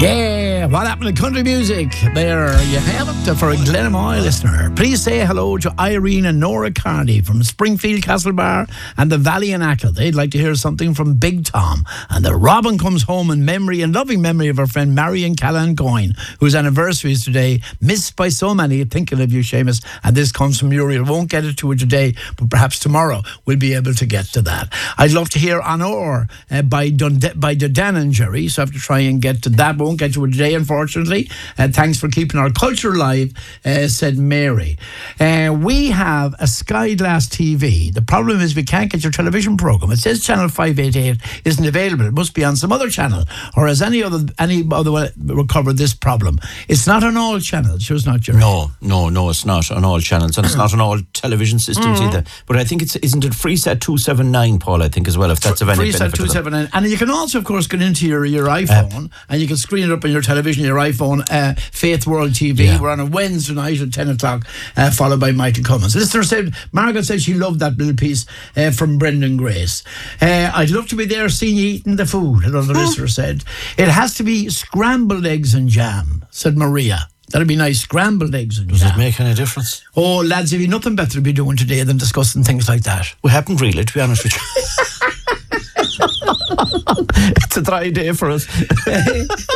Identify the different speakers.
Speaker 1: Yeah, what happened to country music? There you have it for a Glenmoy listener. Please say hello to Irene and Nora Carney from Springfield Castlebar and the Valley and Ackle. They'd like to hear something from Big Tom. And the Robin comes home in memory and loving memory of our friend Marion Callan Coyne, whose anniversary is today, missed by so many. Thinking of you, Seamus. And this comes from Muriel. Won't get it to her today, but perhaps tomorrow we'll be able to get to that. I'd love to hear Honor by Dudan and Jerry, so I have to try and get to that. Won't get to it today, unfortunately. Thanks for keeping our culture alive, said Mary. We have a Sky Glass TV. The problem is we can't get your television programme. It says channel 588 isn't available. It must be on some other channel, or has any other way recovered this problem. It's not on all channels. Sure, it's not, Jerry.
Speaker 2: No, it's not on all channels, and it's not on all television systems either. But I think isn't it Freesat 279, Paul? I think as well, if that's of any benefit.
Speaker 1: Freesat 279, and you can also, of course, get into your iPhone and you can screen it up on your television, your iPhone. Faith World TV. Yeah. We're on a Wednesday night at 10 o'clock, followed by Michael Cummins. Listener said, Margaret said she loved that little piece from Brendan Grace. I'd love to be there seeing you eating the food, another listener said. It has to be scrambled eggs and jam, said Maria. That'd be nice, scrambled eggs and jam.
Speaker 2: Does it make any difference?
Speaker 1: Oh, lads, have you nothing better to be doing today than discussing things like that?
Speaker 2: We haven't really, to be honest with you. It's a dry day for us.